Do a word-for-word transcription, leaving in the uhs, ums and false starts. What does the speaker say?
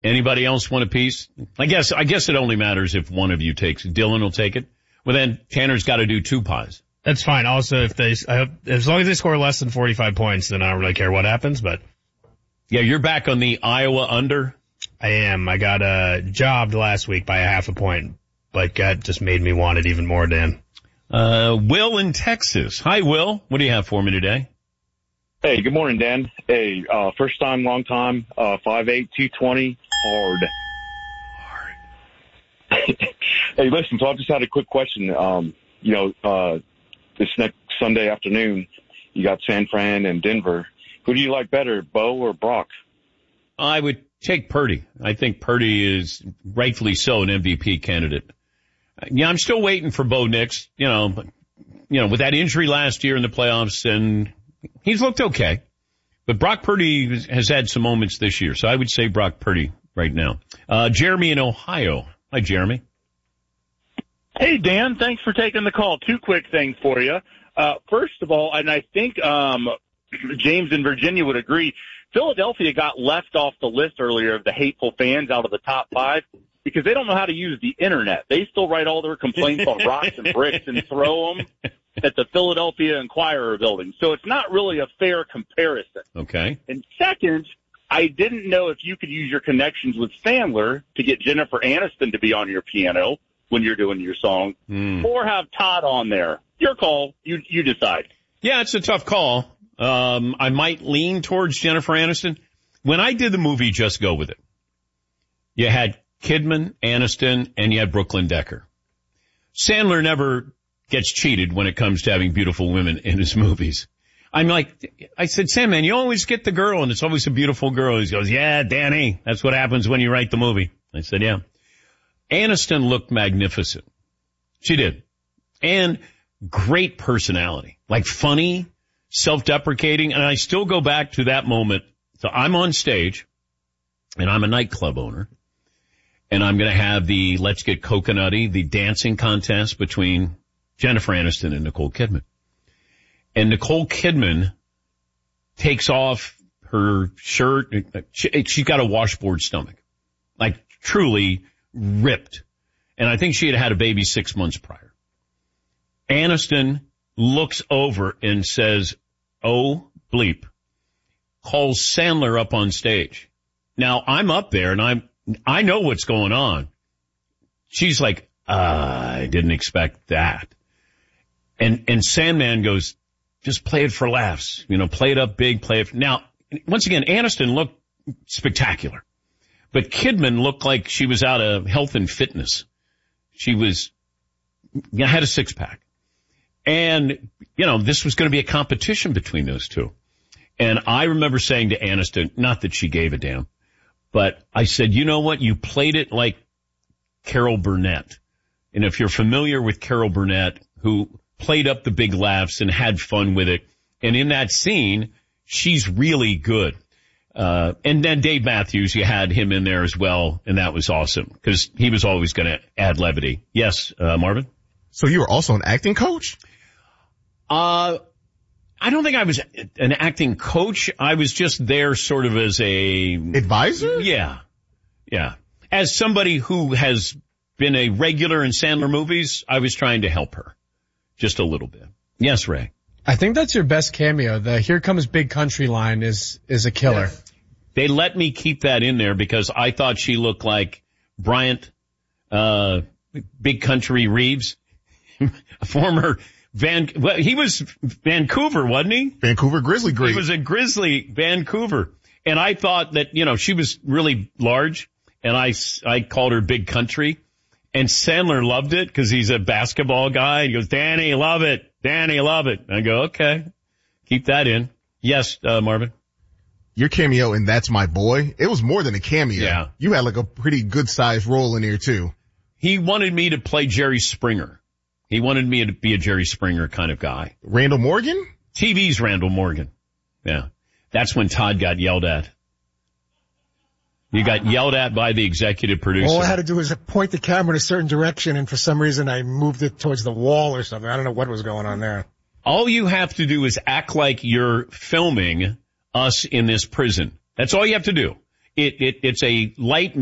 Anybody else want a piece? I guess, I guess it only matters if one of you takes it. Dylan will take it. Well, then Tanner's got to do two pies. That's fine. Also, if they, I hope, as long as they score less than forty-five points, then I don't really care what happens, but. Yeah, you're back on the Iowa under? I am. I got, uh, jobbed last week by a half a point, but that just made me want it even more, Dan. Uh, Will in Texas. Hi, Will. What do you have for me today? Hey, good morning, Dan. Hey, uh, first time, long time, uh, five eight, two twenty, hard. Hard. Hey, listen, so I just had a quick question. Um, you know, uh, this next Sunday afternoon, you got San Fran and Denver. Who do you like better, Bo or Brock? I would take Purdy. I think Purdy is rightfully so an M V P candidate. Yeah, I'm still waiting for Bo Nix, you know, but, you know, with that injury last year in the playoffs, and he's looked okay. But Brock Purdy has had some moments this year, so I would say Brock Purdy right now. Uh, Jeremy in Ohio. Hi, Jeremy. Hey, Dan, thanks for taking the call. Two quick things for you. Uh, first of all, and I think um, James in Virginia would agree, Philadelphia got left off the list earlier of the hateful fans out of the top five because they don't know how to use the Internet. They still write all their complaints on rocks and bricks and throw them at the Philadelphia Inquirer building. So it's not really a fair comparison. Okay. And second, I didn't know if you could use your connections with Sandler to get Jennifer Aniston to be on your piano when you're doing your song, mm. or have Todd on there. Your call. You you decide. Yeah, it's a tough call. Um, I might lean towards Jennifer Aniston. When I did the movie Just Go With It, you had Kidman, Aniston, and you had Brooklyn Decker. Sandler never gets cheated when it comes to having beautiful women in his movies. I'm like, I said, Sam, man, you always get the girl, and it's always a beautiful girl. He goes, yeah, Danny, that's what happens when you write the movie. I said, yeah. Aniston looked magnificent. She did. And great personality. Like funny, self-deprecating. And I still go back to that moment. So I'm on stage, and I'm a nightclub owner. And I'm going to have the Let's Get Coconutty, the dancing contest between Jennifer Aniston and Nicole Kidman. And Nicole Kidman takes off her shirt. She, she's got a washboard stomach. Like truly ripped. And I think she had had a baby six months prior. Aniston looks over and says, oh, bleep. Calls Sandler up on stage. Now, I'm up there and I'm, I know what's going on. She's like, uh, I didn't expect that. And, and Sandman goes, just play it for laughs. You know, play it up big, play it. For... Now, once again, Aniston looked spectacular. But Kidman looked like she was out of health and fitness. She was, you know, had a six pack. And, you know, this was going to be a competition between those two. And I remember saying to Aniston, not that she gave a damn, but I said, you know what? You played it like Carol Burnett. And if you're familiar with Carol Burnett, who played up the big laughs and had fun with it, and in that scene, she's really good. Uh, and then Dave Matthews, you had him in there as well, and that was awesome, because he was always going to add levity. Yes, uh, Marvin? So you were also an acting coach? Uh, I don't think I was an acting coach. I was just there sort of as a... advisor? Yeah. Yeah. As somebody who has been a regular in Sandler movies, I was trying to help her. Just a little bit. Yes, Ray? I think that's your best cameo. The Here Comes Big Country line is, is a killer. Yeah. They let me keep that in there because I thought she looked like Bryant, uh, Big Country Reeves, a former Van, well, he was Vancouver, wasn't he? Vancouver Grizzly great. He was a Grizzly, Vancouver. And I thought that, you know, she was really large, and I, I called her Big Country. And Sandler loved it because he's a basketball guy. He goes, Danny, love it. Danny, love it. I go, okay. Keep that in. Yes, uh, Marvin? Your cameo in That's My Boy, it was more than a cameo. Yeah. You had like a pretty good sized role in there too. He wanted me to play Jerry Springer. He wanted me to be a Jerry Springer kind of guy. Randall Morgan? T V's Randall Morgan. Yeah. That's when Todd got yelled at. You got yelled at by the executive producer. All I had to do was point the camera in a certain direction, and for some reason I moved it towards the wall or something. I don't know what was going on there. All you have to do is act like you're filming us in this prison. That's all you have to do. It, it, it's a light